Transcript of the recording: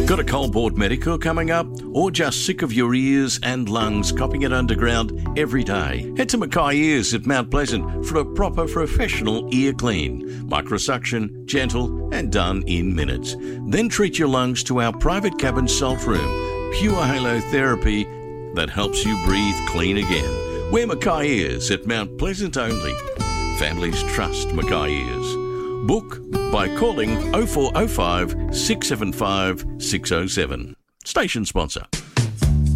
Got a cold board medical coming up? Or just sick of your ears and lungs coughing it underground every day? Head to Mackay Ears at Mount Pleasant for a proper professional ear clean. Microsuction, gentle and done in minutes. Then treat your lungs to our private cabin salt room. Pure Halo therapy that helps you breathe clean again. We're Mackay Ears at Mount Pleasant only. Families trust Mackay Ears. Book by calling 0405 675 607. Station sponsor.